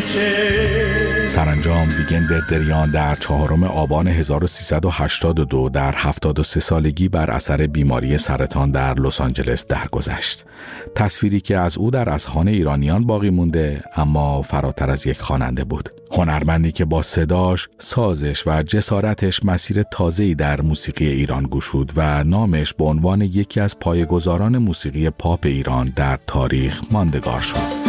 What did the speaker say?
سرانجام ویگن دریان در 4 آبان 1382 در 73 سالگی بر اثر بیماری سرطان در لس آنجلس درگذشت. تصویری که از او در اذهان ایرانیان باقی مونده، اما فراتر از یک خواننده بود. هنرمندی که با صداش، سازش و جسارتش مسیر تازه‌ای در موسیقی ایران گشود و نامش به عنوان یکی از پایه‌گذاران موسیقی پاپ ایران در تاریخ ماندگار شد.